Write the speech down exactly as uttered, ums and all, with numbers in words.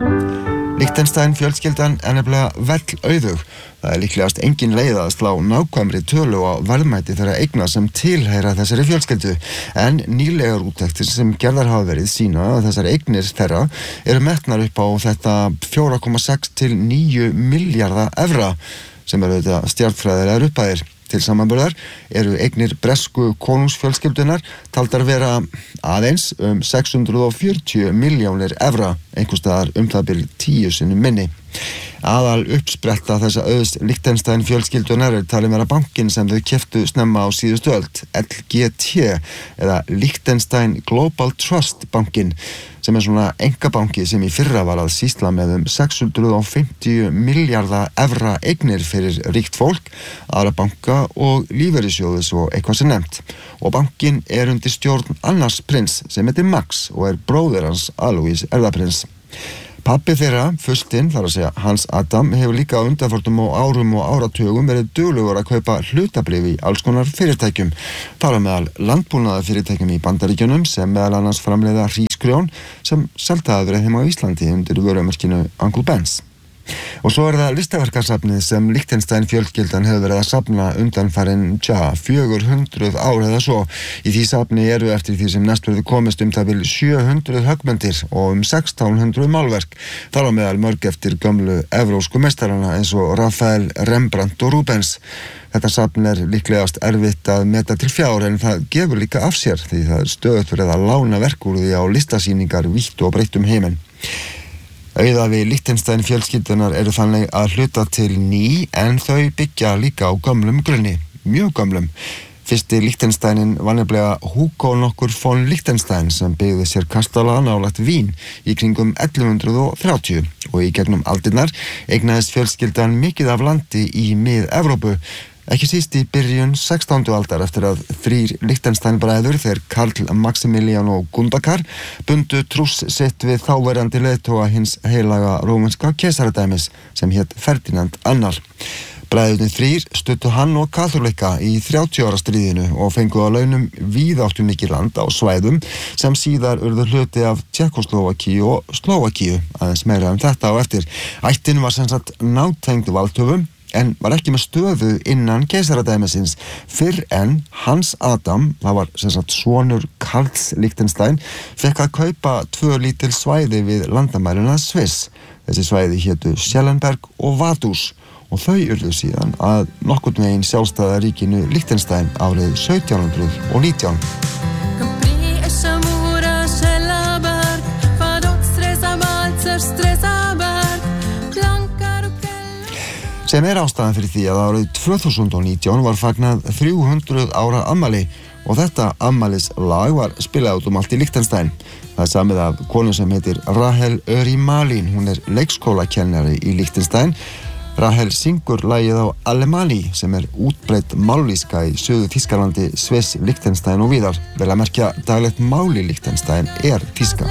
Liechtenstein fjölskyldan er nefnilega vell auðug. Það er líklegast engin leið að slá nákvæmri tölu á verðmæti þeirra eigna sem tilheyra þessari fjölskyldu. En nýlegar úttektir sem gerðar hafa verið sýna að þessar eignir þeirra eru metnar upp á þetta fjögur komma sex til níu milljarða evra sem eru þetta stjarnfræðilegar upphæðir. Til samanburðar eru eignir bresku konungsfjölskyldunar taldar vera aðeins um sex hundruð fjörutíu milljónir evra, einhvers staðar um það bil tíu sinnum minni. Aðal uppspretta þessa auðs Liechtenstein fjölskyldunar er talin vera bankinn sem þau keyptu snemma á síðustu öld, L G T eða Liechtenstein Global Trust bankinn, sem er svona einkabanki sem í fyrra var að sýsla með um sex hundruð fimmtíu milljarða evra eignir fyrir ríkt fólk, aðra banka og lífeyrissjóði svo eitthvað sem nefnt. Og bankinn er undir stjórn annars prins sem heitir Max og er bróðir hans Alois erfðaprins. Pabbi þeirra, furstinn, þar að segja Hans Adam, hefur líka á undanförnum og árum og áratugum verið duglegur að kaupa hlutabréf í alls konar fyrirtækjum. Þar á meðal landbúnaðarfyrirtækjum í Bandaríkjunum sem meðal annars framleiða hrísgrjón sem selt hafa verið heima á Íslandi undir vörumerkinu Uncle Ben's. Og svo er það listaverkasafnið sem Liechtenstein fjölskyldan hefur verið að safna undanfarin, tja, fjögur hundruð ár eða svo. Í því safni eru eftir því sem næst verður komist um það bil sjö hundruð höggmyndir og um sextán hundruð málverk. Þar á meðal mörg eftir gömlu evrósku meistarana eins og Raphael, Rembrandt og Rubens. Þetta safn er líklegast erfitt að meta til fjár en það gefur líka af sér því það er stöðugt verið að lána verk úr því á listasýningar vítt og breytt um heiminn. Auðafi Liechtenstein fjölskyldunar eru þannig að hluta til ný en þau byggja líka á gömlum grunni, mjög gömlum. Fyrsti Liechtensteinin var nefnilega Hugo nokkur von Liechtenstein sem byggði sér kastala nálægt Vín í kringum ellefu hundruð þrjátíu og í gegnum aldirnar eignaðist fjölskyldan mikið af landi í mið-Evrópu. Ekki síst í byrjun sextándu aldar eftir að þrír Liechtenstein bræður, þeir Karl Maximilian og Gundakar, bundu trúss sitt við þáverandi leiðtoga hins heilaga rómanska keisaradæmis sem hét Ferdinand annar. Bræðurnir þrír studdu hann og kaþólika í þrjátíu ára stríðinu og fengu á launum víðáttumikið land á svæðum sem síðar urðu hluti af Tékkóslóvakíu og Slóvakíu, aðeins meira um þetta á eftir. Ættin var sem sagt nátengd valdhöfum en var ekki með stöðu innan keisaradæmisins fyrr en Hans Adam, það var sem sagt sonur Karls Liechtenstein, fekk að kaupa tvö lítil svæði við landamæruna Sviss. Þessi svæði hétu Schellenberg og Vaduz og þau urðu síðan að nokkurn veginn sjálfstæða ríkinu Liechtenstein árið sautján hundruð og nítján. Sem er ástæðan fyrir því að árið tvö þúsund og nítján var fagnað þrjú hundruð ára afmæli og þetta afmælislag var spilað út um allt í Liechtenstein. Það er samið af konu sem heitir Rahel Öri Malin, hún er leikskólakennari í Liechtenstein. Rahel syngur lagið á alemani sem er útbreidd mállýska í Suður Þýskalandi, Sviss, Liechtenstein og víðar. Vel að merkja daglegt mál í Liechtenstein er þýska.